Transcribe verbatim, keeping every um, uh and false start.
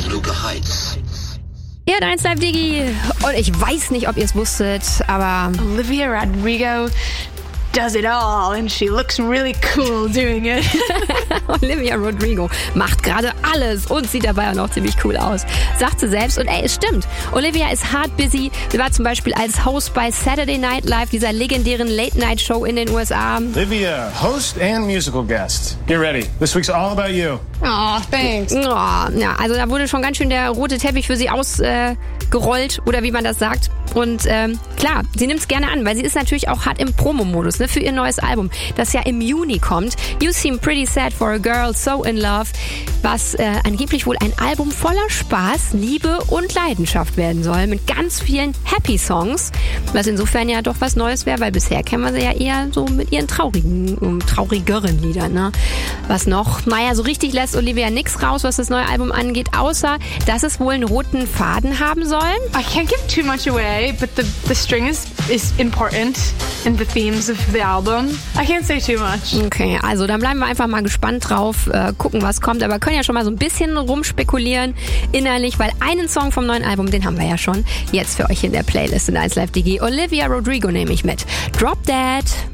Luke Heights. Ihr hört eins Live Digi und ich weiß nicht, ob ihr es wusstet, aber Olivia Rodrigo does it all and she looks really cool doing it. Olivia Rodrigo macht gerade alles und sieht dabei auch noch ziemlich cool aus. Sagt sie selbst und ey, es stimmt. Olivia ist hard busy. Sie war zum Beispiel als Host bei Saturday Night Live, dieser legendären Late-Night-Show in den U S A. Olivia, host and musical guest. Get ready. This week's all about you. Oh, thanks. Oh, ja, also da wurde schon ganz schön der rote Teppich für sie ausgerollt äh, oder wie man das sagt. Und ähm, klar, sie nimmt es gerne an, weil sie ist natürlich auch hart im Promo-Modus, ne, für ihr neues Album, das ja im Juni kommt. You Seem Pretty Sad for a Girl, So in Love, was äh, angeblich wohl ein Album voller Spaß, Liebe und Leidenschaft werden soll, mit ganz vielen Happy-Songs, was insofern ja doch was Neues wäre, weil bisher kennen wir sie ja eher so mit ihren traurigen, um, traurigeren Liedern. Ne? Was noch? Naja, so richtig lässt Olivia nix raus, was das neue Album angeht, außer, dass es wohl einen roten Faden haben soll. I can't give too much away, but the, the string is, is important in the themes of the album. I can't say too much. Okay, also dann bleiben wir einfach mal gespannt drauf, äh, gucken, was kommt, aber können ja schon mal so ein bisschen rumspekulieren innerlich, weil einen Song vom neuen Album, den haben wir ja schon jetzt für euch in der Playlist in eins Live Digi. Olivia Rodrigo nehme ich mit. Drop That.